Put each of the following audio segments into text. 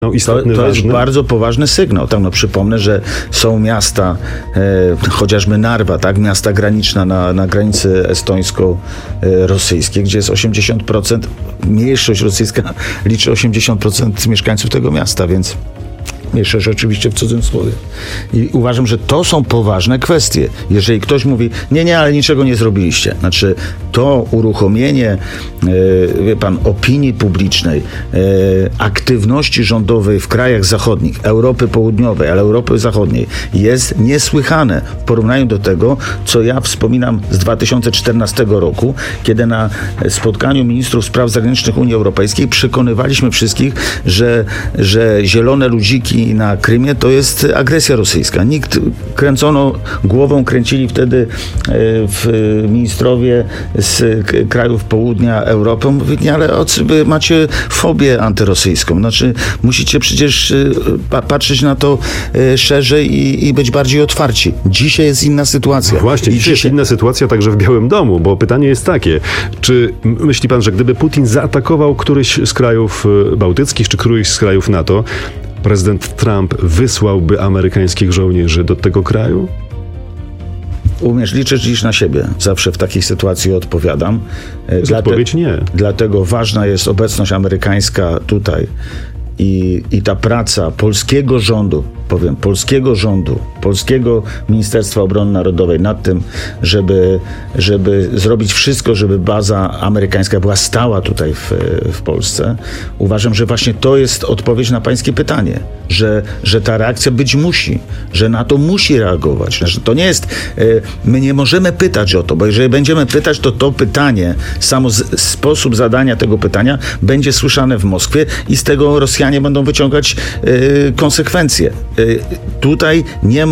istotny, to jest ważny. bardzo poważny sygnał. Tak, przypomnę, że są miasta, chociażby Narwa, tak, miasta graniczne na granicy estońsko-rosyjskiej, gdzie jest 80%, mniejszość rosyjska liczy 80% mieszkańców tego miasta, więc mniejszość oczywiście w cudzysłowie. I uważam, że to są poważne kwestie. Jeżeli ktoś mówi, nie, ale niczego nie zrobiliście. Znaczy, to uruchomienie, wie pan, opinii publicznej, aktywności rządowej w krajach zachodnich, Europy Południowej, ale Europy Zachodniej, jest niesłychane w porównaniu do tego, co ja wspominam z 2014 roku, kiedy na spotkaniu ministrów spraw zagranicznych Unii Europejskiej przekonywaliśmy wszystkich, że zielone ludziki na Krymie to jest agresja rosyjska. Głową kręcili wtedy ministrowie z krajów południa Europy. Mówili, ale wy macie fobię antyrosyjską. Znaczy, musicie przecież patrzeć na to szerzej i być bardziej otwarci. Dzisiaj jest inna sytuacja. Właśnie, dzisiaj jest inna sytuacja także w Białym Domu, bo pytanie jest takie, czy myśli pan, że gdyby Putin zaatakował któryś z krajów bałtyckich, czy któryś z krajów NATO, prezydent Trump wysłałby amerykańskich żołnierzy do tego kraju? Umiesz liczyć dziś na siebie. Zawsze w takiej sytuacji odpowiadam. Odpowiedź nie. Dlatego ważna jest obecność amerykańska tutaj i ta praca polskiego rządu, polskiego Ministerstwa Obrony Narodowej nad tym, żeby zrobić wszystko, żeby baza amerykańska była stała tutaj w Polsce. Uważam, że właśnie to jest odpowiedź na pańskie pytanie, że ta reakcja być musi, że NATO musi reagować. Że to nie jest, my nie możemy pytać o to, bo jeżeli będziemy pytać, to pytanie, sposób zadania tego pytania będzie słyszane w Moskwie i z tego Rosjanie będą wyciągać konsekwencje. Tutaj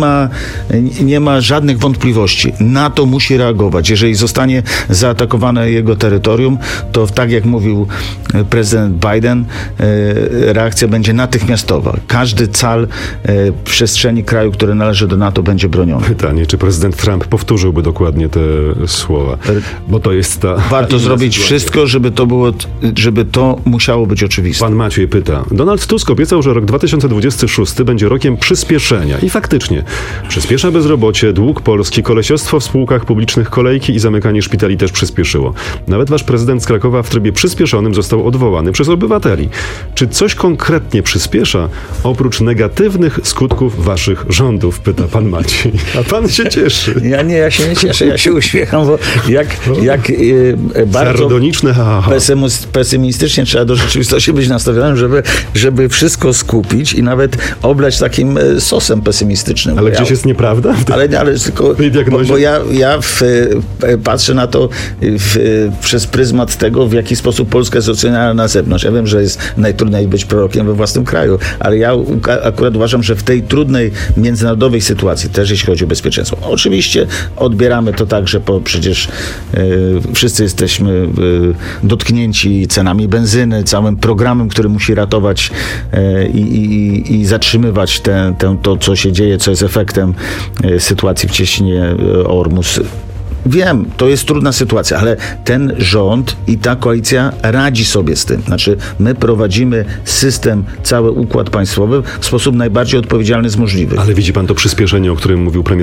nie ma żadnych wątpliwości. NATO musi reagować. Jeżeli zostanie zaatakowane jego terytorium, to tak jak mówił prezydent Biden, reakcja będzie natychmiastowa. Każdy cal przestrzeni kraju, który należy do NATO, będzie broniony. Pytanie, czy prezydent Trump powtórzyłby dokładnie te słowa? Bo to jest ta... Warto zrobić wszystko, żeby to musiało być oczywiste. Pan Maciej pyta. Donald Tusk obiecał, że rok 2026 będzie rokiem przyspieszenia. I faktycznie. Przyspiesza bezrobocie, dług Polski, kolesiostwo w spółkach publicznych kolejki i zamykanie szpitali też przyspieszyło. Nawet wasz prezydent z Krakowa w trybie przyspieszonym został odwołany przez obywateli. Czy coś konkretnie przyspiesza, oprócz negatywnych skutków waszych rządów? Pyta pan Maciej. A pan się cieszy. Ja się nie cieszę, ja się uśmiecham, bo jak bardzo sardoniczne pesymistycznie trzeba do rzeczywistości być nastawionym, żeby wszystko skupić i nawet oblać takim sosem pesymistycznym. Ale gdzieś jest nieprawda? Ale tylko, bo ja patrzę na to przez pryzmat tego, w jaki sposób Polska jest oceniana na zewnątrz. Ja wiem, że jest najtrudniej być prorokiem we własnym kraju, ale ja akurat uważam, że w tej trudnej międzynarodowej sytuacji, też jeśli chodzi o bezpieczeństwo, oczywiście odbieramy to tak, że przecież wszyscy jesteśmy dotknięci cenami benzyny, całym programem, który musi ratować i zatrzymywać to, co się dzieje, co jest efektem sytuacji w cieśninie Ormus. Wiem, to jest trudna sytuacja, ale ten rząd i ta koalicja radzi sobie z tym. Znaczy, my prowadzimy system, cały układ państwowy w sposób najbardziej odpowiedzialny z możliwych. Ale widzi pan to przyspieszenie, o którym mówił premier